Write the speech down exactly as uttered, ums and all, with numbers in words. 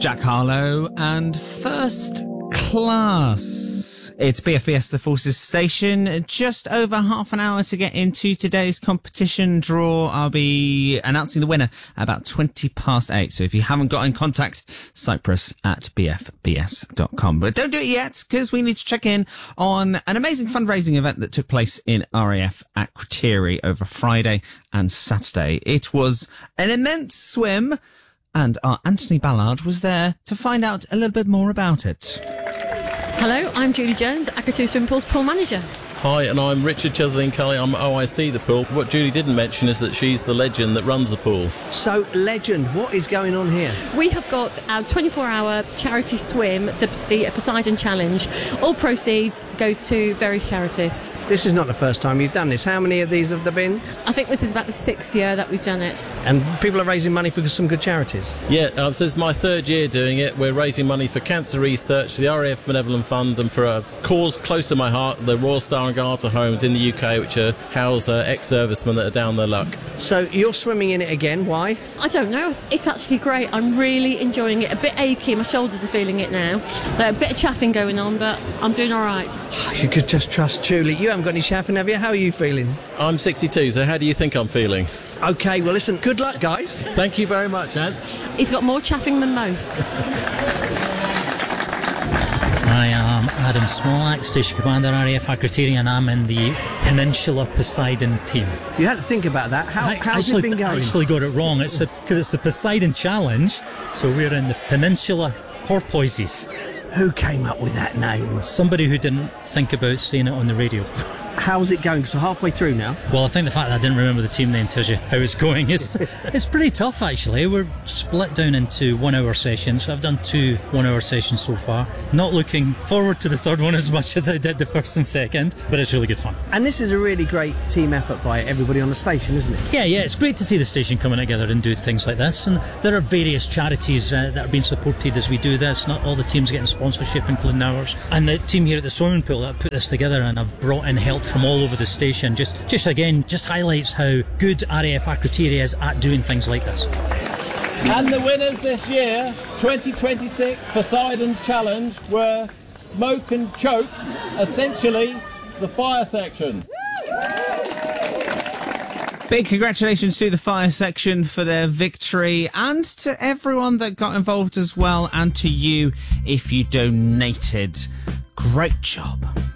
Jack Harlow and First Class. It's B F B S The Forces Station. Just over half an hour to get into today's competition draw. I'll be announcing the winner about twenty past eight. So if you haven't got in contact, Cyprus at b f b s dot com. But don't do it yet, because we need to check in on an amazing fundraising event that took place in R A F at Kriteri over Friday and Saturday. It was an immense swim, and our Anthony Ballard was there to find out a little bit more about it. Hello, I'm Julie Jones, Aqua two Swimming Pool's pool manager. Hi, and I'm Richard Chesley-Cully. I'm O I C the pool. What Julie didn't mention is that she's the legend that runs the pool. So, legend, what is going on here? We have got our twenty-four hour charity swim, the, the Poseidon Challenge. All proceeds go to various charities. This is not the first time you've done this. How many of these have there been? I think this is about the sixth year that we've done it. And people are raising money for some good charities? Yeah, um, so this is my third year doing it. We're raising money for cancer research, the R A F Benevolent Fund, and for a cause close to my heart, the Royal Star and Garter homes in the U K, which are, house uh, ex-servicemen that are down their luck. So you're swimming in it again, why? I don't know. It's actually great. I'm really enjoying it. A bit achy, my shoulders are feeling it now. A bit of chaffing going on, but I'm doing all right. You could just trust Julie. You haven't got any chaffing, have you? How are you feeling? I'm sixty-two, so how do you think I'm feeling? OK, well, listen, good luck, guys. Thank you very much, Ant. He's got more chaffing than most. I am Adam Smolak, Station Commander R A F Kriteri, and I'm in the Peninsula Poseidon team. You had to think about that. How, I, how's actually, it been going? I actually got it wrong. It's because it's the Poseidon Challenge, so we're in the Peninsula Porpoises. Who came up with that name? Somebody who didn't think about saying it on the radio. How's it going? So halfway through now? Well, I think the fact that I didn't remember the team name tells you how it's going. It's, it's pretty tough, actually. We're split down into one-hour sessions. I've done two one-hour sessions so far. Not looking forward to the third one as much as I did the first and second, but it's really good fun. And this is a really great team effort by everybody on the station, isn't it? Yeah, yeah, it's great to see the station coming together and do things like this. And there are various charities uh, that are being supported as we do this. Not all the teams getting sponsorship, including ours. And the team here at the swimming pool that put this together and have brought in help from all over the station. Just, just again, just highlights how good R A F Kriteri is at doing things like this. And the winners this year, twenty twenty-six Poseidon Challenge, were Smoke and Choke, essentially the fire section. Big congratulations to the fire section for their victory, and to everyone that got involved as well, and to you if you donated. Great job.